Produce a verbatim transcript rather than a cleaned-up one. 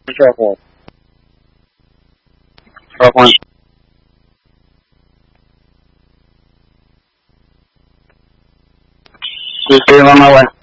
careful. twelve one. Two three on my way.